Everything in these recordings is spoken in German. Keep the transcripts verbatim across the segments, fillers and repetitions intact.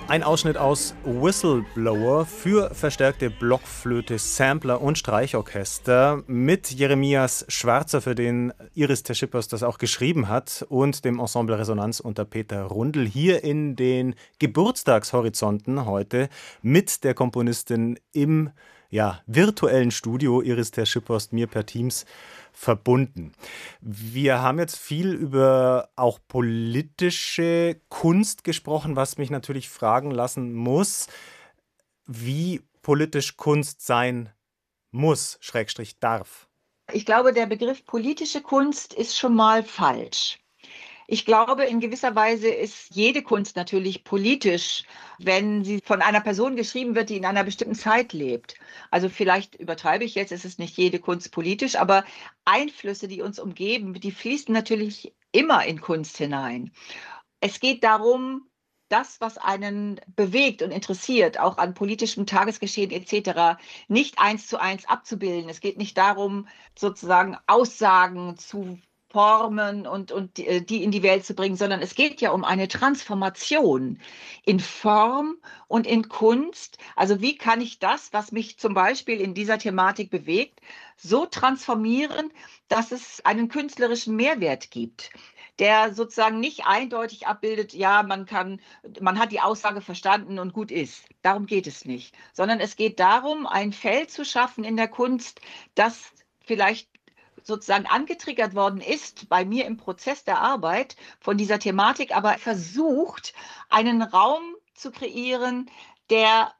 Ein Ausschnitt aus Whistleblower für verstärkte Blockflöte, Sampler und Streichorchester mit Jeremias Schwarzer, für den Iris Ter-Schippers das auch geschrieben hat, und dem Ensemble Resonanz unter Peter Rundl hier in den Geburtstagshorizonten heute mit der Komponistin im ja, virtuellen Studio, Iris Ter-Schippers, mir per Teams verbunden. Wir haben jetzt viel über auch politische Kunst gesprochen, was mich natürlich fragen lassen muss, wie politisch Kunst sein muss, Schrägstrich darf. Ich glaube, der Begriff politische Kunst ist schon mal falsch. Ich glaube, in gewisser Weise ist jede Kunst natürlich politisch, wenn sie von einer Person geschrieben wird, die in einer bestimmten Zeit lebt. Also vielleicht übertreibe ich jetzt, es ist nicht jede Kunst politisch, aber Einflüsse, die uns umgeben, die fließen natürlich immer in Kunst hinein. Es geht darum, das, was einen bewegt und interessiert, auch an politischem Tagesgeschehen et cetera, nicht eins zu eins abzubilden. Es geht nicht darum, sozusagen Aussagen zu formen und, und die, die in die Welt zu bringen, sondern es geht ja um eine Transformation in Form und in Kunst. Also wie kann ich das, was mich zum Beispiel in dieser Thematik bewegt, so transformieren, dass es einen künstlerischen Mehrwert gibt, der sozusagen nicht eindeutig abbildet, ja, man kann, man hat die Aussage verstanden und gut ist. Darum geht es nicht, sondern es geht darum, ein Feld zu schaffen in der Kunst, das vielleicht sozusagen angetriggert worden ist bei mir im Prozess der Arbeit von dieser Thematik, aber versucht, einen Raum zu kreieren, der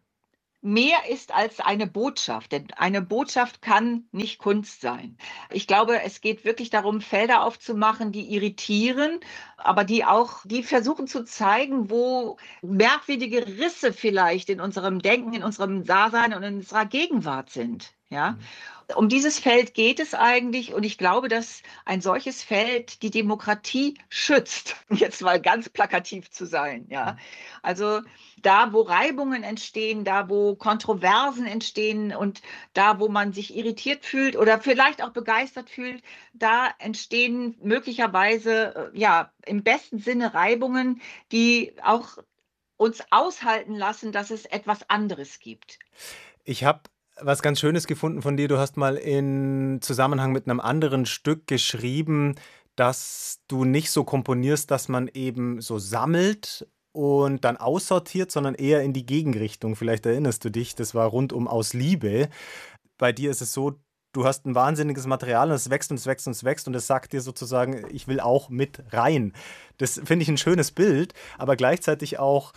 mehr ist als eine Botschaft, denn eine Botschaft kann nicht Kunst sein. Ich glaube, es geht wirklich darum, Felder aufzumachen, die irritieren, aber die auch, die versuchen zu zeigen, wo merkwürdige Risse vielleicht in unserem Denken, in unserem Dasein und in unserer Gegenwart sind. Ja, um dieses Feld geht es eigentlich, und ich glaube, dass ein solches Feld die Demokratie schützt, jetzt mal ganz plakativ zu sein. Ja, also da, wo Reibungen entstehen, da, wo Kontroversen entstehen und da, wo man sich irritiert fühlt oder vielleicht auch begeistert fühlt, da entstehen möglicherweise, äh, ja, im besten Sinne Reibungen, die auch uns aushalten lassen, dass es etwas anderes gibt. Ich habe was ganz Schönes gefunden von dir. Du hast mal in Zusammenhang mit einem anderen Stück geschrieben, dass du nicht so komponierst, dass man eben so sammelt und dann aussortiert, sondern eher in die Gegenrichtung. Vielleicht erinnerst du dich, das war rundum Aus Liebe. Bei dir ist es so, du hast ein wahnsinniges Material und es wächst und es wächst und es wächst und es sagt dir sozusagen, ich will auch mit rein. Das finde ich ein schönes Bild, aber gleichzeitig auch,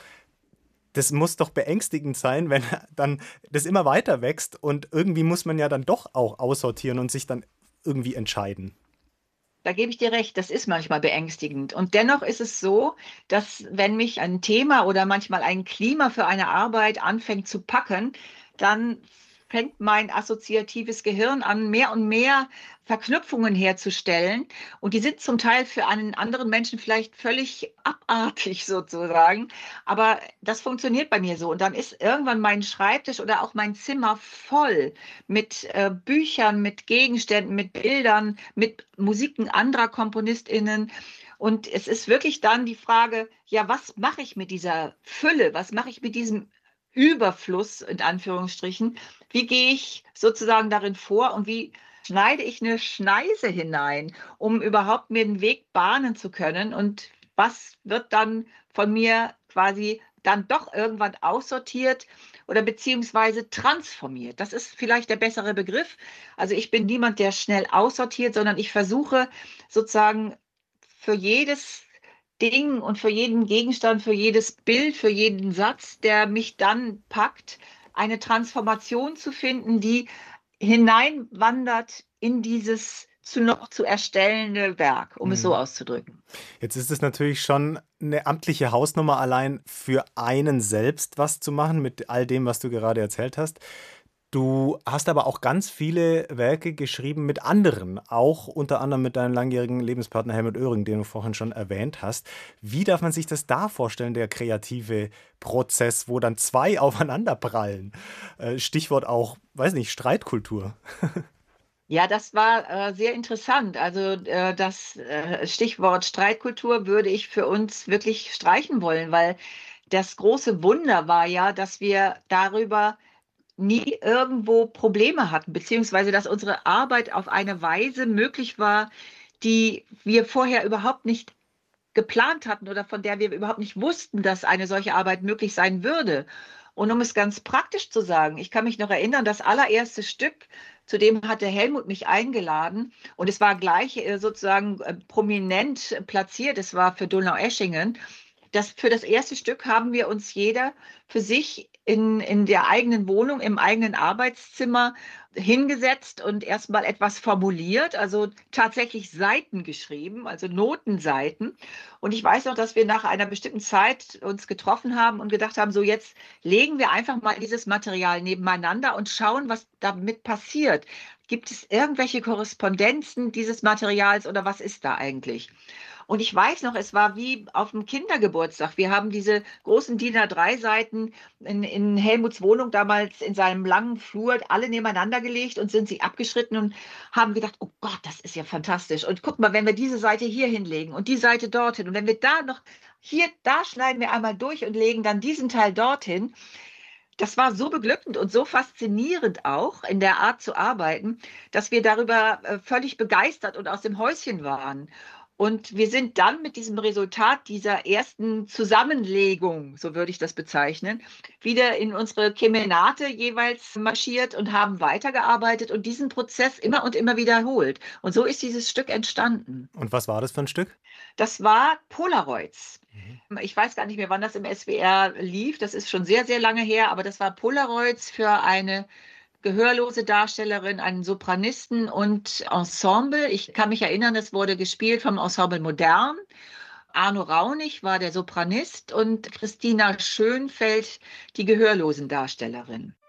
das muss doch beängstigend sein, wenn dann das immer weiter wächst und irgendwie muss man ja dann doch auch aussortieren und sich dann irgendwie entscheiden. Da gebe ich dir recht, das ist manchmal beängstigend. Und dennoch ist es so, dass wenn mich ein Thema oder manchmal ein Klima für eine Arbeit anfängt zu packen, dann fängt mein assoziatives Gehirn an, mehr und mehr Verknüpfungen herzustellen. Und die sind zum Teil für einen anderen Menschen vielleicht völlig abartig sozusagen. Aber das funktioniert bei mir so. Und dann ist irgendwann mein Schreibtisch oder auch mein Zimmer voll mit äh, Büchern, mit Gegenständen, mit Bildern, mit Musiken anderer KomponistInnen. Und es ist wirklich dann die Frage, ja, was mache ich mit dieser Fülle? Was mache ich mit diesem Überfluss, in Anführungsstrichen? Wie gehe ich sozusagen darin vor und wie schneide ich eine Schneise hinein, um überhaupt mir den Weg bahnen zu können? Und was wird dann von mir quasi dann doch irgendwann aussortiert oder beziehungsweise transformiert? Das ist vielleicht der bessere Begriff. Also ich bin niemand, der schnell aussortiert, sondern ich versuche sozusagen für jedes Ding und für jeden Gegenstand, für jedes Bild, für jeden Satz, der mich dann packt, eine Transformation zu finden, die hineinwandert in dieses zu noch zu erstellende Werk, um es so Mhm. auszudrücken. Jetzt ist es natürlich schon eine amtliche Hausnummer allein für einen selbst was zu machen mit all dem, was du gerade erzählt hast. Du hast aber auch ganz viele Werke geschrieben mit anderen, auch unter anderem mit deinem langjährigen Lebenspartner Helmut Oehring, den du vorhin schon erwähnt hast. Wie darf man sich das da vorstellen, der kreative Prozess, wo dann zwei aufeinanderprallen? Äh, Stichwort auch, weiß nicht, Streitkultur. Ja, das war äh, sehr interessant. Also äh, das äh, Stichwort Streitkultur würde ich für uns wirklich streichen wollen, weil Das große Wunder war ja, dass wir darüber nie irgendwo Probleme hatten, beziehungsweise dass unsere Arbeit auf eine Weise möglich war, die wir vorher überhaupt nicht geplant hatten oder von der wir überhaupt nicht wussten, dass eine solche Arbeit möglich sein würde. Und um es ganz praktisch zu sagen, ich kann mich noch erinnern, das allererste Stück, zu dem hatte Helmut mich eingeladen und es war gleich äh, sozusagen äh, prominent platziert, es war für Donaueschingen. Das, für das erste Stück haben wir uns jeder für sich in, in der eigenen Wohnung, im eigenen Arbeitszimmer hingesetzt und erstmal etwas formuliert, also tatsächlich Seiten geschrieben, also Notenseiten. Und ich weiß noch, dass wir nach einer bestimmten Zeit uns getroffen haben und gedacht haben, so jetzt legen wir einfach mal dieses Material nebeneinander und schauen, was damit passiert. Gibt es irgendwelche Korrespondenzen dieses Materials oder was ist da eigentlich? Und ich weiß noch, es war wie auf dem Kindergeburtstag. Wir haben diese großen DIN A drei Seiten in, in Helmuts Wohnung damals in seinem langen Flur alle nebeneinander gelegt und sind sie abgeschritten und haben gedacht, oh Gott, das ist ja fantastisch. Und guck mal, wenn wir diese Seite hier hinlegen und die Seite dorthin und wenn wir da noch, hier, da schneiden wir einmal durch und legen dann diesen Teil dorthin. Das war so beglückend und so faszinierend auch in der Art zu arbeiten, dass wir darüber äh, völlig begeistert und aus dem Häuschen waren. Und wir sind dann mit diesem Resultat dieser ersten Zusammenlegung, so würde ich das bezeichnen, wieder in unsere Kemenate jeweils marschiert und haben weitergearbeitet und diesen Prozess immer und immer wiederholt. Und so ist dieses Stück entstanden. Und was war das für ein Stück? Das war Polaroids. Mhm. Ich weiß gar nicht mehr, wann das im S W R lief. Das ist schon sehr, sehr lange her, aber das war Polaroids für eine gehörlose Darstellerin, einen Sopranisten und Ensemble. Ich kann mich erinnern, es wurde gespielt vom Ensemble Modern. Arno Raunig war der Sopranist und Christina Schönfeld die Gehörlosendarstellerin.